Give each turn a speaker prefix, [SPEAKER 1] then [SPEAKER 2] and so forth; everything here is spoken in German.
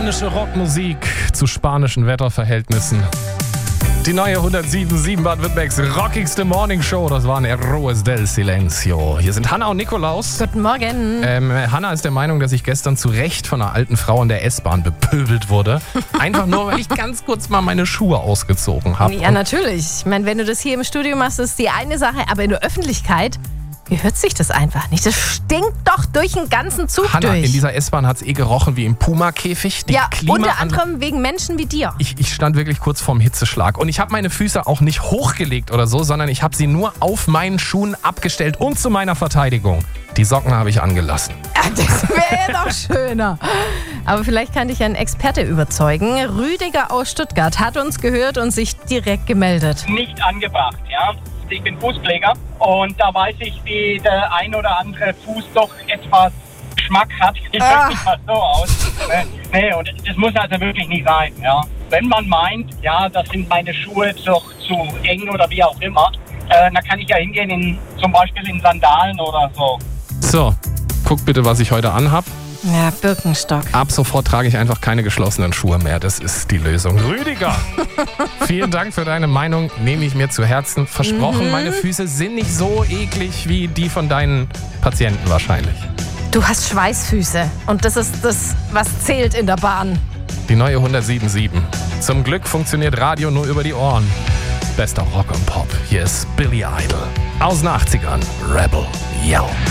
[SPEAKER 1] Spanische Rockmusik zu spanischen Wetterverhältnissen. Die neue 107.7 Baden-Württembergs rockigste Morningshow, das waren Héroes del Silencio. Hier sind Hanna und Nikolaus.
[SPEAKER 2] Guten Morgen.
[SPEAKER 1] Hanna ist der Meinung, dass ich gestern zu Recht von einer alten Frau in der S-Bahn bepöbelt wurde. Einfach nur, weil ich ganz kurz mal meine Schuhe ausgezogen habe.
[SPEAKER 2] Ja, natürlich. Ich meine, wenn du das hier im Studio machst, ist die eine Sache, aber in der Öffentlichkeit gehört sich das einfach nicht. Das stinkt doch durch den ganzen Zug
[SPEAKER 1] Hanna,
[SPEAKER 2] durch.
[SPEAKER 1] in dieser S-Bahn hat es gerochen wie im Puma-Käfig.
[SPEAKER 2] Ja, unter anderem wegen Menschen wie dir.
[SPEAKER 1] Ich stand wirklich kurz vorm Hitzeschlag. Und ich habe meine Füße auch nicht hochgelegt oder so, sondern ich habe sie nur auf meinen Schuhen abgestellt. Und zu meiner Verteidigung, die Socken habe ich angelassen.
[SPEAKER 2] Ja, das wäre ja noch schöner. Aber vielleicht kann dich ein Experte überzeugen. Rüdiger aus Stuttgart hat uns gehört und sich direkt gemeldet.
[SPEAKER 3] Nicht angebracht, ja. Ich bin Fußpfleger und da weiß ich, wie der ein oder andere Fuß doch etwas Geschmack hat. Ich drücke mich mal so aus. Nee, und das muss also wirklich nicht sein, ja. Wenn man meint, ja, das sind meine Schuhe doch zu eng oder wie auch immer, dann kann ich ja hingehen, zum Beispiel in Sandalen oder so.
[SPEAKER 1] So, guck bitte, was ich heute anhab.
[SPEAKER 2] Ja, Birkenstock.
[SPEAKER 1] Ab sofort trage ich einfach keine geschlossenen Schuhe mehr. Das ist die Lösung. Rüdiger, vielen Dank für deine Meinung. Nehme ich mir zu Herzen. Versprochen, meine Füße sind nicht so eklig wie die von deinen Patienten wahrscheinlich.
[SPEAKER 2] Du hast Schweißfüße und das ist das, was zählt in der Bahn.
[SPEAKER 1] Die neue 107.7. Zum Glück funktioniert Radio nur über die Ohren. Bester Rock und Pop. Hier ist Billy Idol. Aus den 80ern. Rebel Yell.